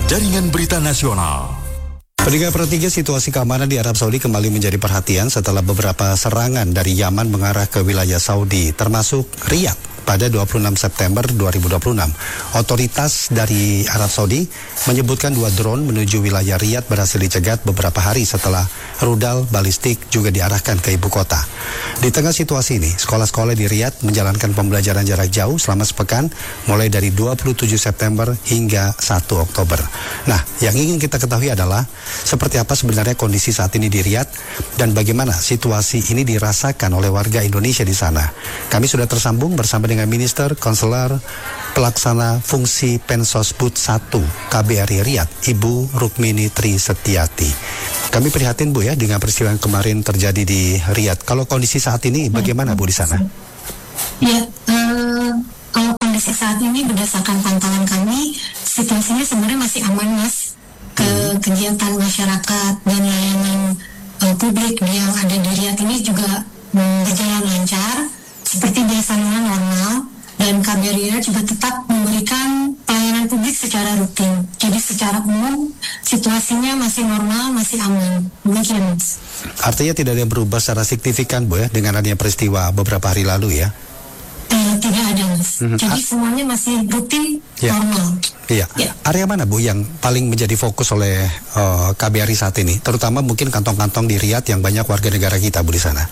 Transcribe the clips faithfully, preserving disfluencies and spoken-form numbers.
Jaringan Berita Nasional. Pendengar Pertiga, situasi keamanan di Arab Saudi kembali menjadi perhatian setelah beberapa serangan dari Yaman mengarah ke wilayah Saudi, termasuk Riyadh. Pada dua puluh enam September dua ribu dua puluh enam, otoritas dari Arab Saudi menyebutkan dua drone menuju wilayah Riyadh berhasil dicegat beberapa hari setelah rudal balistik juga diarahkan ke ibu kota. Di tengah situasi ini, sekolah-sekolah di Riyadh menjalankan pembelajaran jarak jauh selama sepekan, mulai dari dua puluh tujuh September hingga satu Oktober. Nah, yang ingin kita ketahui adalah seperti apa sebenarnya kondisi saat ini di Riyadh dan bagaimana situasi ini dirasakan oleh warga Indonesia di sana. Kami sudah tersambung bersama dengan dengan Minister Konselor Pelaksana Fungsi Pensosbud satu K B R I Riyadh, Ibu Rukmini Tri Setiati. Kami prihatin Bu ya dengan peristiwa yang kemarin terjadi di Riyadh. Kalau kondisi saat ini bagaimana Bu di sana? Ya, uh, kalau kondisi saat ini berdasarkan pantauan kami, situasinya sebenarnya masih aman Mas. Ke hmm. kegiatan masyarakat dan layanan uh, publik yang ada di Riyadh ini juga um, berjalan lancar. Seperti biasanya normal, dan K B R I juga tetap memberikan pelayanan publik secara rutin. Jadi secara umum situasinya masih normal, masih aman. Demikian, Mas. Artinya tidak ada yang berubah secara signifikan Bu ya dengan adanya peristiwa beberapa hari lalu ya? Eh, tidak ada Mas. Mm-hmm. Jadi semuanya masih rutin, ya. Normal. Iya. Ya. Area mana Bu yang paling menjadi fokus oleh uh, K B R I saat ini? Terutama mungkin kantong-kantong di Riyadh yang banyak warga negara kita Bu di sana.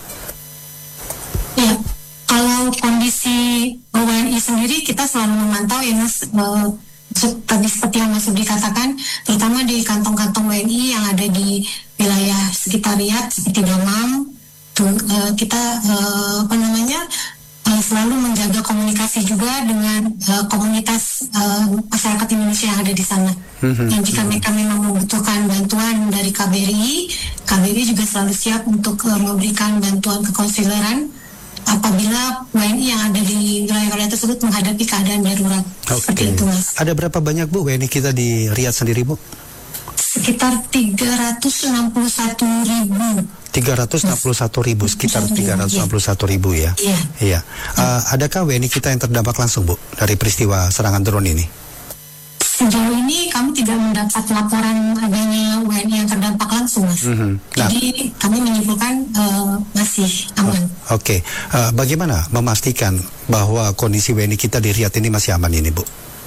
Iya. Kalau kondisi W N I sendiri kita selalu memantau ya Mas, uh, tadi seperti yang Mas Budi katakan, terutama di kantong-kantong W N I yang ada di wilayah sekitar Riyadh seperti Damam, tuh, uh, kita uh, apa namanya uh, selalu menjaga komunikasi juga dengan uh, komunitas uh, masyarakat Indonesia yang ada di sana. Mm-hmm. Dan jika mereka memang membutuhkan bantuan dari K B R I, K B R I juga selalu siap untuk uh, memberikan bantuan kekonsuleran apabila W N I yang ada di wilayah-wilayah tersebut menghadapi keadaan darurat. Okay. Seperti itu Mas. Ada berapa banyak Bu W N I kita di Riyadh sendiri Bu? Sekitar tiga ratus enam puluh satu ribu. tiga ratus enam puluh satu ribu, sekitar tiga ratus enam puluh satu ribu ya? Iya. Iya. Uh, adakah W N I kita yang terdampak langsung Bu dari peristiwa serangan drone ini? Sejauh ini kami tidak mendapat laporan adanya W N I yang terdampak langsung, Mas. Mm-hmm. Nah, jadi kami menyimpulkan uh, masih aman. Oh, Oke, okay. uh, bagaimana memastikan bahwa kondisi W N I kita di Riyadh ini masih aman ini, Bu?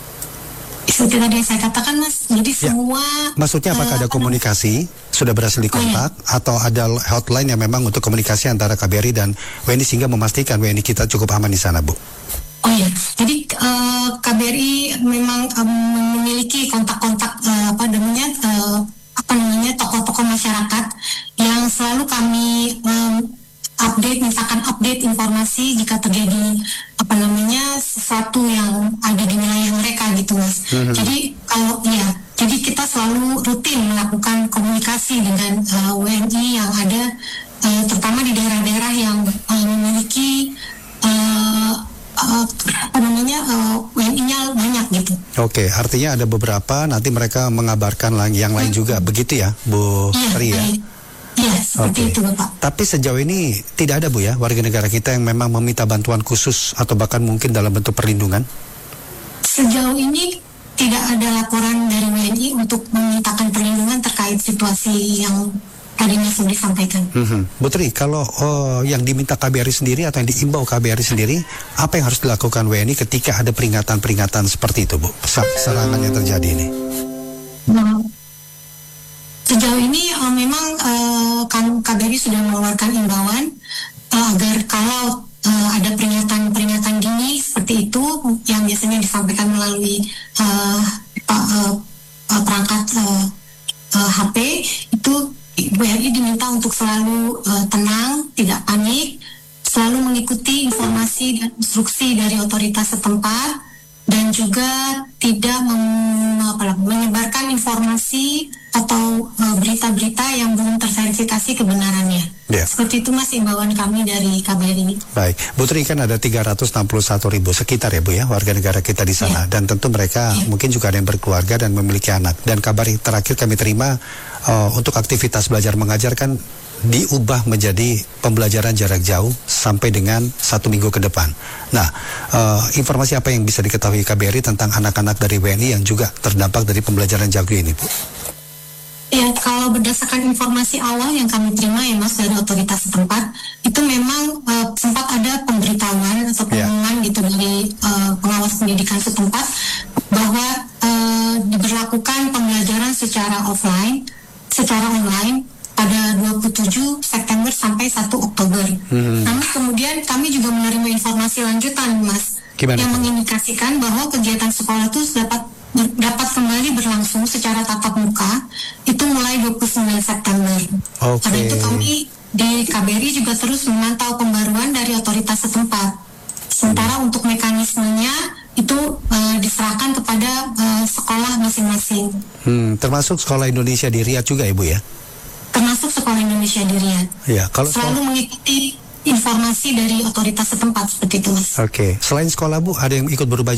Seperti tadi yang saya katakan, Mas. Jadi ya. semua. Maksudnya apakah uh, ada komunikasi sudah berhasil dikontak oh, ya. atau ada hotline yang memang untuk komunikasi antara K B R I dan W N I sehingga memastikan W N I kita cukup aman di sana, Bu? Oh ya, jadi uh, K B R I memang um, memiliki kontak-kontak uh, apa namanya uh, apa namanya tokoh-tokoh masyarakat yang selalu kami um, update, misalkan update informasi jika terjadi apa namanya sesuatu yang ada di wilayah mereka gitu Mas. Mm-hmm. Jadi kalau ya, jadi kita selalu rutin melakukan komunikasi dengan uh, W N I yang ada uh, terutama di daerah-daerah yang uh, memiliki uh, Uh, apa namanya uh, W N I-nya banyak gitu. Oke, artinya ada beberapa nanti mereka mengabarkan lagi yang lain hmm. juga, begitu ya, Bu Tri ya? Iya, seperti okay. itu Bapak. Tapi sejauh ini tidak ada Bu ya warga negara kita yang memang meminta bantuan khusus atau bahkan mungkin dalam bentuk perlindungan? Sejauh ini tidak ada laporan dari W N I untuk memintakan perlindungan terkait situasi yang tadi Mas Budi sampaikan. Mm-hmm. Bu Tri, kalau oh, yang diminta K B R I sendiri atau yang diimbau K B R I sendiri, apa yang harus dilakukan W N I ketika ada peringatan-peringatan seperti itu, Bu? Serangan yang terjadi ini. Nah, sejauh ini uh, memang uh, K B R I sudah mengeluarkan imbauan uh, agar kalau uh, ada peringatan-peringatan dini seperti itu yang biasanya disampaikan melalui uh, uh, uh, perangkat uh, uh, H P itu W N I diminta untuk selalu uh, tenang, tidak panik, selalu mengikuti informasi dan instruksi dari otoritas setempat, dan juga tidak mem- apa, menyebarkan informasi atau uh, berita-berita yang belum terverifikasi kebenarannya. Yeah. Seperti itu Mas imbauan kami dari K B R I. Baik, Bu Tri, kan ada tiga ratus enam puluh satu ribu sekitar ya Bu ya warga negara kita di sana, yeah. dan tentu mereka yeah. mungkin juga ada yang berkeluarga dan memiliki anak. Dan kabar terakhir kami terima uh, untuk aktivitas belajar mengajar kan diubah menjadi pembelajaran jarak jauh sampai dengan satu minggu ke depan. Nah, uh, informasi apa yang bisa diketahui K B R I tentang anak-anak dari W N I yang juga terdampak dari pembelajaran jarak jauh ini, Bu? Ya, kalau berdasarkan informasi awal yang kami terima ya Mas dari otoritas setempat, itu memang uh, sempat ada pemberitahuan atau pengumuman yeah. gitu dari uh, pengawas pendidikan setempat bahwa uh, diberlakukan pembelajaran secara offline, secara online pada dua puluh tujuh September sampai satu Oktober. Hmm. Namun kemudian kami juga menerima informasi lanjutan, Mas, Gimana? yang mengindikasikan bahwa kegiatan sekolah itu dapat dapat kembali berlangsung secara tatap muka itu mulai dua puluh sembilan September. Okay. Karena itu kami di K B R I juga terus memantau pembaruan dari otoritas setempat. Sementara hmm. untuk mekanismenya itu uh, diserahkan kepada uh, sekolah masing-masing. Hmm, termasuk sekolah Indonesia di Riyadh juga, Ibu ya? Termasuk sekolah Indonesia di Riyadh. Ya, kalau selalu sekolah... mengikuti informasi dari otoritas setempat seperti itu, Mas. Oke, okay. Selain sekolah, Bu, ada yang ikut berubah